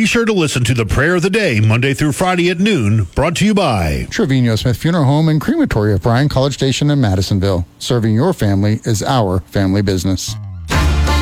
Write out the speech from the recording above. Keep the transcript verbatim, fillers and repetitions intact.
Be sure to listen to the Prayer of the Day Monday through Friday at noon, brought to you by Trevino Smith Funeral Home and Crematory of Bryan College Station in Madisonville. Serving your family is our family business.